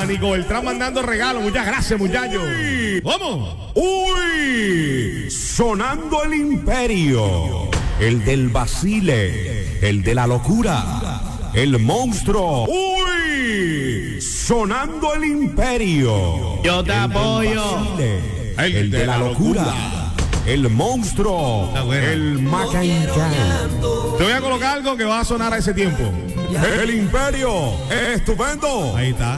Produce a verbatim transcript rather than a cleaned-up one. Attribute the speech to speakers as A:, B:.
A: Nico Beltrán mandando regalos. Muchas gracias, muchachos. ¿Cómo?
B: ¡Uy! Sonando el imperio. El del Basile. El de la locura. El monstruo. ¡Uy! Sonando el imperio.
C: Yo te
B: el
C: apoyo.
B: Basile, el, el de, de la locura. locura. El monstruo. El Macancán.
A: Te voy a colocar algo que va a sonar a ese tiempo.
B: El imperio. Estupendo.
A: Ahí está.